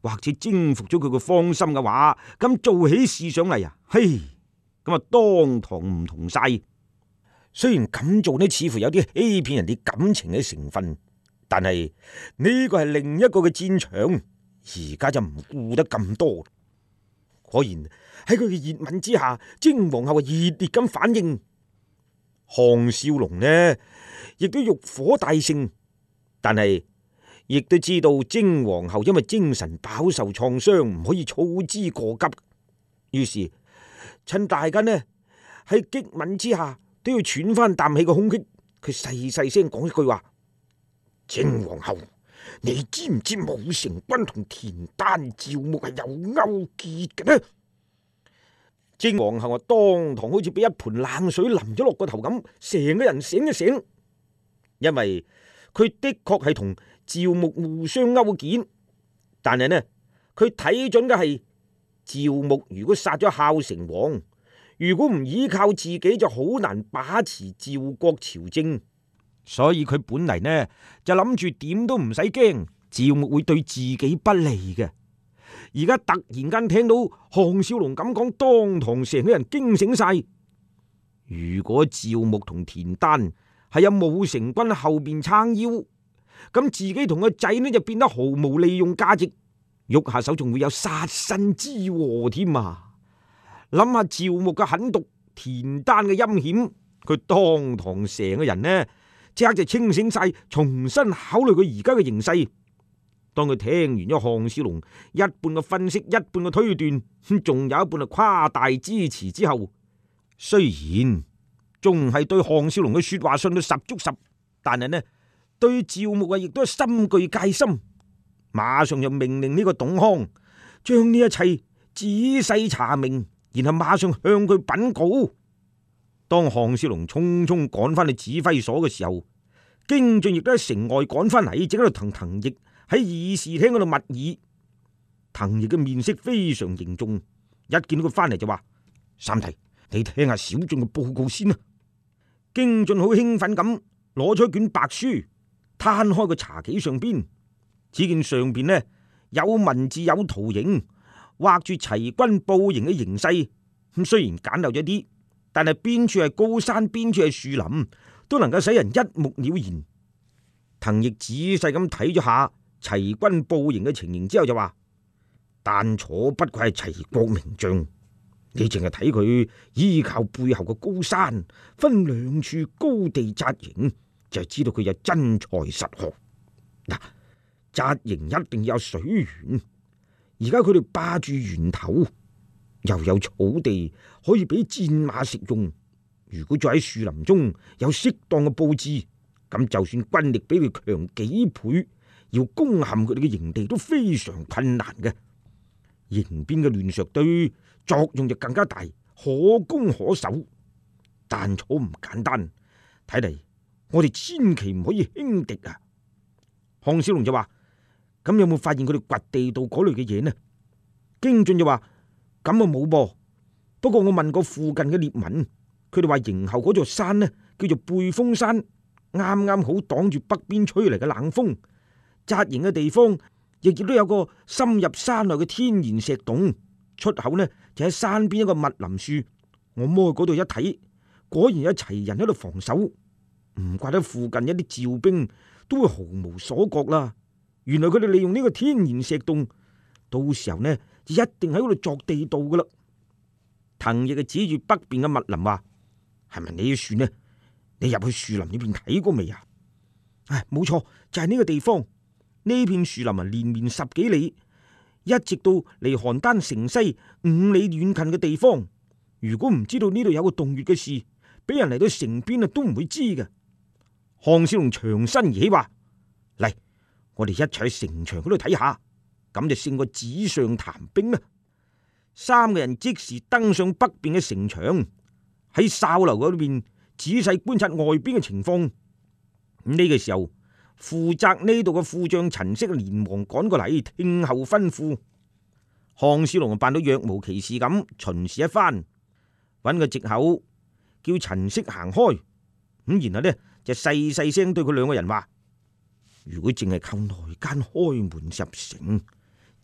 或者征服咗佢個芳心嘅話，咁做起事上嚟啊，嘿，咁啊當堂唔同晒。雖然咁做呢，似乎有啲欺騙人哋感情嘅成分，但係呢個係另一個嘅戰場，而家就唔顧得咁多。果然喺佢嘅熱吻之下，精皇后熱烈咁反應。項少龍呢亦都欲火大盛，但係亦都知道精皇后因為精神飽受創傷，唔可以操之過急。於是趁大家呢喺激吻之下都要喘翻啖氣嘅空隙，佢細細聲講一句話：精皇后，你知唔知武成君同田丹趙牧係有勾結嘅呢？精皇后啊，當堂好似俾一盆冷水淋咗落個頭咁，成個人醒一醒。因為佢的確係同趙牧互相勾結，但係呢，佢睇準嘅係趙牧如果殺咗孝成王，如果唔依靠自己，就好難把持趙國朝政。所以佢本嚟呢就諗住點都唔使驚趙牧會對自己不利嘅。而家突然間聽到項少龍咁講，當堂成個人驚醒晒。如果趙牧同田丹係有武成軍後邊撐腰，咁自己同個仔呢就變得毫無利用價值，喐下手仲會有殺身之禍添啊！諗下趙牧嘅狠毒，田丹嘅陰險，佢當堂成個人呢即刻就清醒晒，重新考慮佢而家嘅形勢。當佢聽完咗項少龍一半嘅分析，一半嘅推斷，仲有一半係誇大支持之後，雖然仲係對項少龍嘅說話信到十足十，但係呢對趙牧啊亦都係深具戒心，馬上就命令呢個董康將呢一切仔細查明，然後馬上向佢稟告。當項少龍匆匆趕翻去指揮所嘅時候，京俊亦都喺城外趕翻嚟，正喺度同滕毅喺議事廳嗰度密議。滕毅嘅面色非常凝重，一見到佢翻嚟就話：三弟，你聽下小俊嘅報告先啦。京俊好興奮咁攞咗一卷白書，攤開個茶幾上邊，只見上邊呢有文字有圖形，畫住齊軍布營嘅形勢。咁雖然簡陋咗啲，但係邊處係高山，邊處係樹林，都能夠使人一目了然。滕毅仔細咁睇咗下齊軍布營嘅情形之後就話：丹楚不愧係齊國名將，你淨係睇佢依靠背後嘅高山，分兩處高地紮營，就知道佢有真才實學。嗱，紮營一定要有水源，而家佢哋霸住源頭，又有草地可以俾戰馬食用。如果再喺樹林中有適當嘅布置，咁就算軍力比佢強幾倍，要攻陷佢哋嘅營地都非常困難嘅。營邊嘅亂石堆作用就更加大，可攻可守。丹楚唔簡單，睇嚟我哋千祈唔可以輕敵啊！項少龍就話：咁有冇發現佢哋掘地道嗰類嘅嘢呢？京俊就話：咁啊冇噃，不過我問過附近嘅獵民，佢哋話營後嗰座山呢叫做背風山，啱啱好擋住北邊吹嚟嘅冷風。紮營嘅地方亦都有個深入山內嘅天然石洞，出口呢就喺山邊一個密林樹。我摸去嗰度一睇，果然有齊人喺度防守，唔怪得附近一啲趙兵都會毫無所覺啦。原來佢哋利用呢個天然石洞，到時候呢就一定喺嗰度鑿地道噶啦。滕毅就指住北邊嘅密林話：係咪你算呢？你入去樹林呢邊睇過未啊？唉，冇錯，就係呢個地方。呢片樹林啊，連綿10幾里，一直到離邯鄲城西5里遠近嘅地方。如果唔知道呢度有個洞穴嘅事，俾人嚟到城邊啊都唔會知嘅。項少龍長身而起話：嚟，我哋一齊去城牆嗰度睇下，咁就勝過紙上談兵啦。3個人即時登上北邊嘅城牆，喺哨樓嗰邊仔細觀察外邊嘅情況。呢個時候，負責呢度嘅副將陳式連忙趕過嚟聽候吩咐。項少龍扮到若無其事咁巡視一番，揾個藉口叫陳式行開。咁然後呢就細細聲對佢2個人話：如果淨係靠內奸開門入城，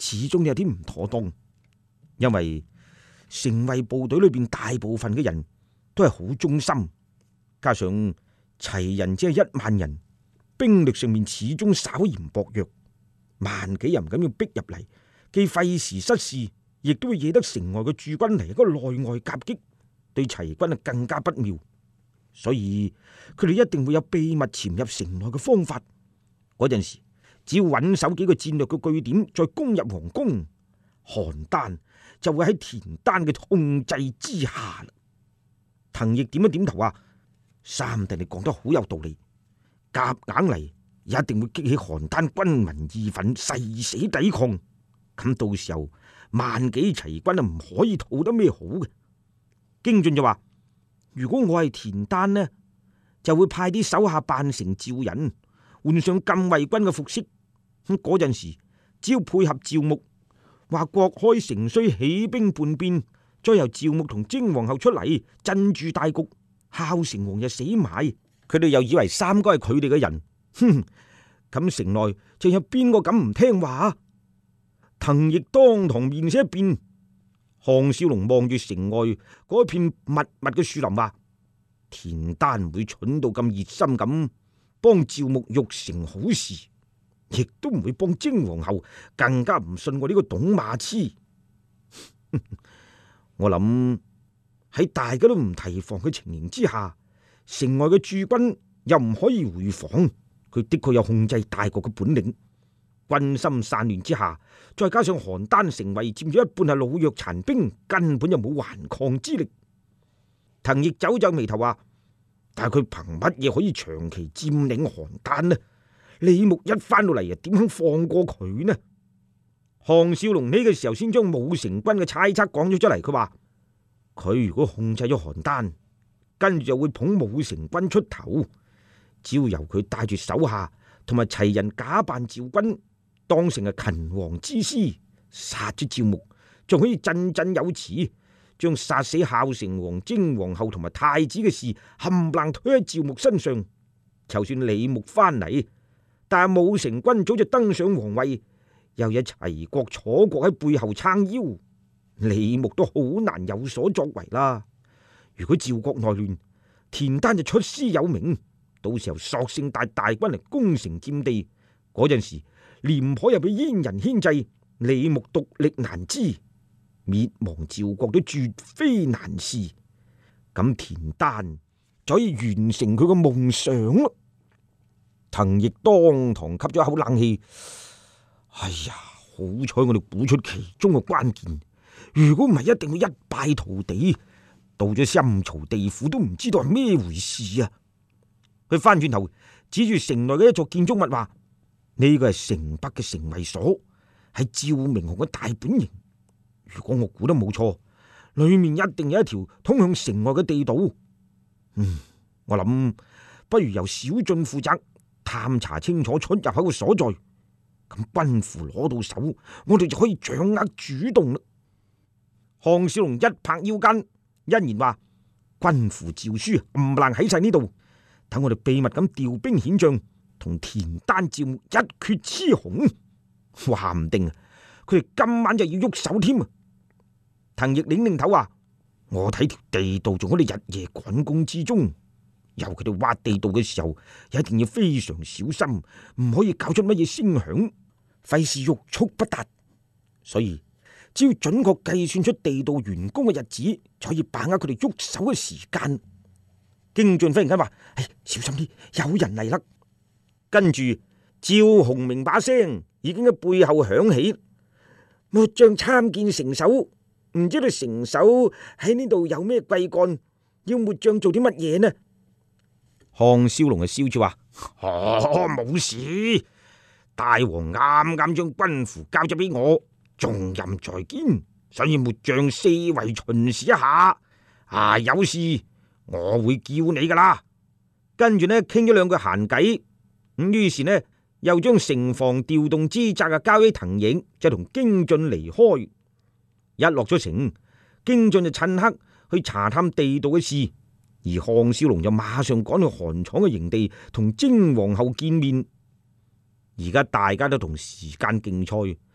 始終有啲唔妥當，因為城衛部隊裏邊大部分嘅人都係好忠心，加上齊人只係1萬人，兵力上面始終稍嫌薄弱，萬幾人咁要逼入嚟，既費時失事，亦都會惹得城外嘅駐軍嚟一個內外夾擊，對齊軍更加不妙。所以佢哋一定會有秘密潛入城內嘅方法。嗰陣時，只要穩守幾個戰略嘅據點，再攻入皇宮，邯鄲就會喺田單嘅控制之下。滕毅點一點頭話：三弟你講得好有道理，夾硬嚟一定會激起邯鄲軍民義憤，誓死抵抗。咁到時候萬幾齊軍唔可以討得咩好嘅。京俊就話：如果我係田單呢，就會派啲手下扮成趙人，換上禁衛軍嘅服飾。咁嗰陣時，只要配合趙牧，話國開城需起兵叛變，再由趙牧同征皇后出嚟鎮住大局，孝成王就死埋，佢哋又以為三哥係佢哋嘅人，咁城內仲有邊個敢唔聽話？滕毅當堂面色一變。項少龍望住城外嗰片密密嘅樹林，話：田單唔會蠢到咁熱心咁幫趙牧育成好事，亦都唔會幫征皇后，更加唔信我呢個董馬痴。我諗喺大家都唔提防嘅情形之下，城外嘅駐軍又唔可以回防，佢的確有控制大局嘅本領。軍心散亂之下，再加上邯鄲城圍佔咗一半係老弱殘兵，根本就冇頑抗之力。滕毅皺皺眉頭話：但係佢憑乜嘢可以長期佔領邯鄲呢？李牧一翻到嚟啊，點肯放過佢呢？項少龍呢個時候先將武成軍嘅猜測講咗出嚟，佢話：佢如果控制咗邯鄲，跟住就會捧武成軍出頭，只要由佢帶住手下同埋齊人假扮趙軍，當成係勤王之師，殺咗趙牧，仲可以振振有詞，將殺死孝成王、征皇后同埋太子嘅事冚唪唥推喺趙牧身上。就算李牧翻嚟，但係武成軍早就登上皇位，又有齊國、楚國喺背後撐腰，李牧都好難有所作為啦。如果趙國內亂，田單就出師有名，到時候索性帶大軍嚟攻城佔地，嗰陣時廉頗又俾燕人牽制，李牧獨力難支，滅亡趙國都絕非難事。咁田單就可以完成佢個夢想咯。滕毅當堂吸咗一口冷氣，哎呀，好彩我哋估出其中嘅關鍵，如果唔係一定會一敗塗地，到咗深曹地府都唔知道係咩回事啊！佢翻轉頭指住城內嘅一座建築物話：呢個係城北嘅城衛所，係趙明洪嘅大本營。如果我估得冇錯，裏面一定有一條通向城外嘅地道。我諗不如由小進負責探查清楚出入口嘅所在，咁軍符攞到手，我哋就可以掌握主動啦。項少龍一拍腰間，欣然話：軍符詔書冚唪唥喺晒呢度，等我哋秘密咁調兵遣將，同田單趙牧一決雌雄。話唔定佢哋今晚就要喐手添啊！滕毅擰擰頭話：我睇條地道仲喺度日夜趕工之中，由佢哋挖地道嘅時候，一定要非常小心，唔可以搞出乜嘢聲響，費事欲速不達。所以只要準確計算出地道完工嘅日子，就可以把握佢哋喐手嘅時間。京俊忽然間話：小心啲，有人嚟啦！跟住趙洪明把聲已經喺背後響起：末將參見城守，唔知道城守喺呢度有咩貴幹，要末將做啲乜嘢呢？項少龍就笑住話：冇事，大王啱啱將軍符交咗俾我，重任在肩，所以末將四圍巡視一下。有事我會叫你噶啦。跟住呢，傾咗兩句閒偈，咁於是呢，又將城防調動之責交俾滕毅，就同京俊離開。一落咗城，京俊就趁刻去查探地道嘅事，而項少龍就馬上趕去韓闖嘅營地同征皇后見面。而家大家都同時間競賽，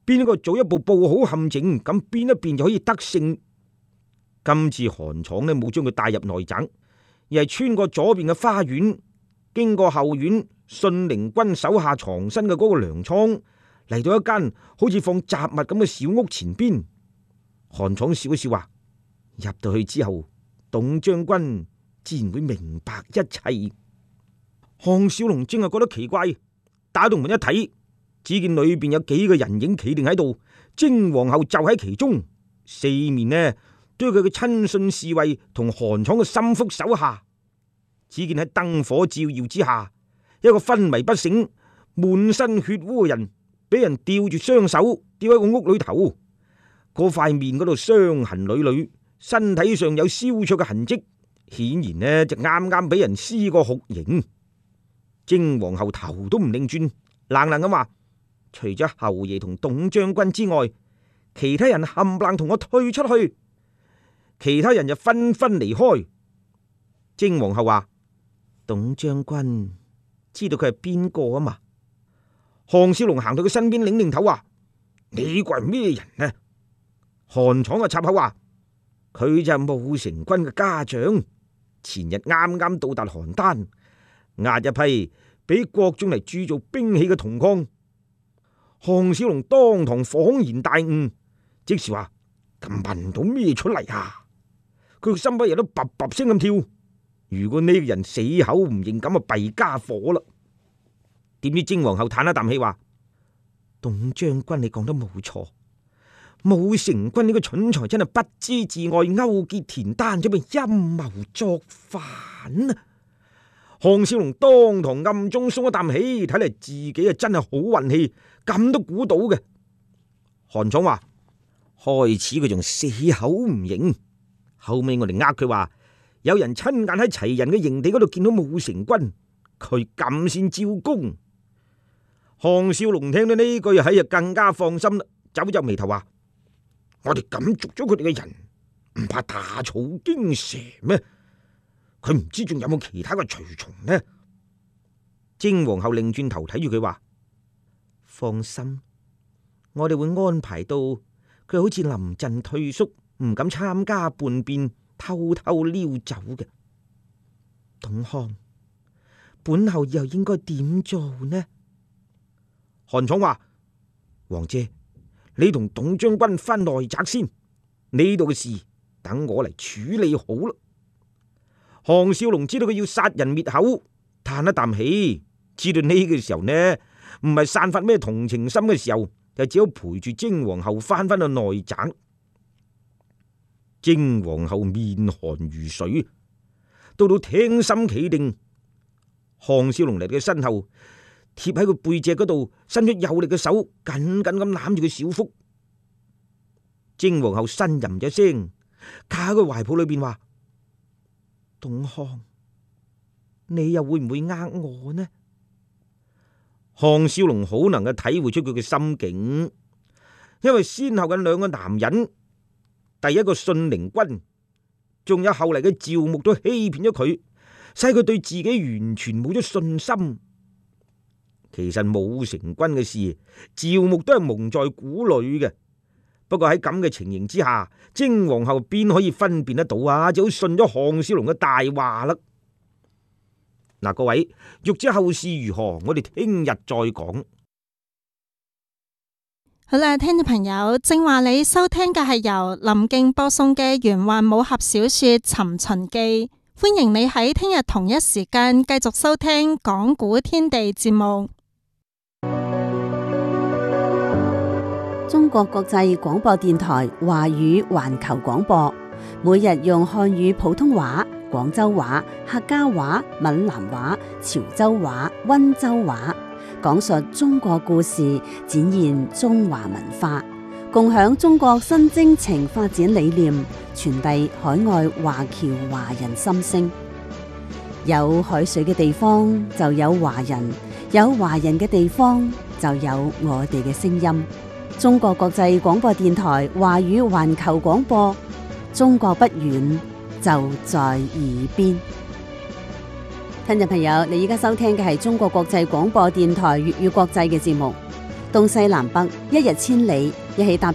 邊一個早一步布好陷阱，咁邊一邊就可以得勝。今次韓闖呢冇將佢帶入內宅，而係穿過左邊嘅花園，經過後院信陵君手下藏身嘅嗰個糧倉，嚟到一間好似放雜物咁嘅小屋前邊。韓闖笑一笑話：入到去之後，董將軍自然會明白一切。項少龍正係覺得奇怪，打到門一睇，只見裏邊有幾個人影企定喺度，征皇后就喺其中，四面呢都係佢嘅親信侍衛同韓闖嘅心腹手下。只見喺燈火照耀之下，一個昏迷不醒、滿身血污嘅人，俾人吊住雙手吊喺個屋裏頭，嗰塊面嗰度傷痕累累，身體上有燒灼嘅痕跡，顯然呢就啱啱俾人施過酷刑。征皇后頭都唔擰轉，冷冷咁話：除咗侯爺同董將軍之外，其他人冚唪唥同我退出去。其他人就紛紛離開。征皇后話：董將軍知道佢係邊個啊嘛？項少龍行到佢身邊，擰擰頭話：你個係咩人呢？韓闖嘅插口話：佢就係武成軍嘅家長，前日啱啱到達邯鄲，押一批俾國中嚟鑄造兵器嘅銅礦。項少龍當堂恍然大悟，即時話：咁聞到咩出嚟啊？佢個心不由得卟卟聲咁跳。如果呢個人死口唔認，咁啊弊家伙啦。點知征皇后嘆一啖氣話：董將軍你講得冇錯，武成軍呢個蠢材真係不知自愛，勾結田丹，準備陰謀作反啊！項少龍當堂暗中鬆一啖氣，睇嚟自己啊真係好運氣，咁都估到嘅。韓闖話：開始佢仲死口唔認，後尾我哋呃佢話有人親眼喺齊人嘅營地嗰度見到武成軍，佢咁先招供。項少龍聽到呢句喺就更加放心啦，皺皺眉頭話：我哋咁捉咗佢哋嘅人，唔怕打草驚蛇咩？佢唔知仲有冇其他嘅隨從呢？征皇后擰轉頭睇住佢話：放心，我哋會安排到佢好似臨陣退縮，唔敢參加叛變，偷偷溜走嘅。董康，本后以後應該點做呢？韓闖話：王姐，你同董將軍翻內宅先，呢度嘅事等我嚟處理好啦。項少龍知道佢要殺人滅口，嘆一啖氣，知道呢個時候呢唔係散發咩同情心嘅時候，就只好陪住征皇后翻返去內宅。征皇后面寒如水，到聽心企定。項少龍嚟到佢身後，貼喺佢背脊嗰度，伸出有力嘅手，緊緊咁攬住佢小腹。征皇后呻吟咗聲，卡喺佢懷抱裏邊話：董康，你又會唔會呃我呢？項少龍好能夠體會出佢嘅心境，因為先後嘅兩個男人，第一個信陵君，仲有後嚟嘅趙牧都欺騙咗佢，使佢對自己完全冇咗信心。其實武成軍嘅事，趙牧都係蒙在鼓裏嘅。不過喺咁嘅情形之下，征皇后邊可以分辨得到啊？就好信咗項少龍嘅大話啦。嗱，各位欲知後事如何，我哋聽日再講。 好啦，聽眾朋友，正話你收聽嘅係由林敬播送嘅玄幻武俠小說《尋秦記》，歡迎你喺聽日同一時間繼續收聽講古天地節目。 中國國際廣播電台華語環球廣播，每日用漢語普通話、廣州話、客家話、閩南話、潮州話、溫州話，講述中國故事，展現中華文化，共享中國新征程發展理念，傳遞海外華僑華人心聲。有海水嘅地方就有華人，有華人嘅地方就有我哋嘅聲音。中國國際廣播電台華語環球廣播，中國不遠，就在耳邊。聽眾朋友，你而家收聽嘅係中國國際廣播電台粵語國際嘅節目。 東西南北一日千里，一起搭